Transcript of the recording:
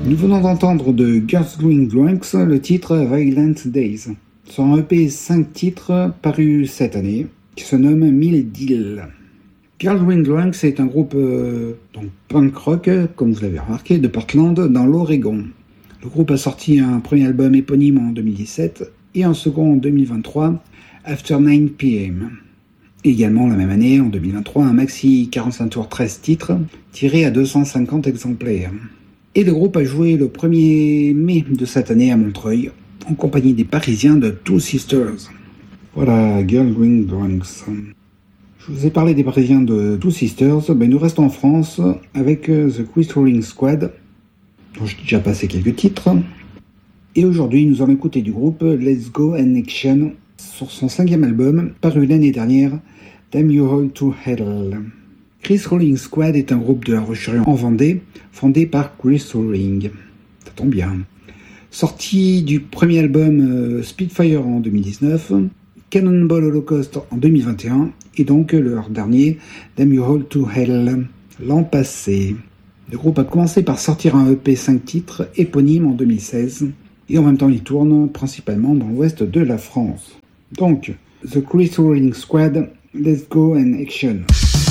Nous venons d'entendre de Girls Going Drunks le titre Violent Days, sur un EP 5 titres paru cette année, qui se nomme Mille Deal. Girls Going Drunks est un groupe donc punk rock, comme vous l'avez remarqué, de Portland, dans l'Oregon. Le groupe a sorti un premier album éponyme en 2017 et un second en 2023, After 9 PM. Et également la même année, en 2023, un maxi 45 tours 13 titres, tiré à 250 exemplaires. Et le groupe a joué le 1er mai de cette année à Montreuil, en compagnie des Parisiens de Two Sisters. Voilà, Girls Going Drunks. Je vous ai parlé des Parisiens de Two Sisters, mais nous restons en France avec The Crystalline Squad, dont j'ai déjà passé quelques titres. Et aujourd'hui, nous allons écouter du groupe Let's Go and Action sur son 5e album, paru l'année dernière, Damn You All to Hell. Crystalline Squad est un groupe de La Roche-sur-Yon en Vendée, fondé par Chris Ring. Ça tombe bien. Sorti du premier album Spitfire en 2019, Cannonball Holocaust en 2021, et donc leur dernier, Damn You All to Hell, l'an passé. Le groupe a commencé par sortir un EP 5 titres éponyme en 2016, et en même temps il tourne principalement dans l'ouest de la France. Donc, The Crystalline Squad, Let's Go and Action.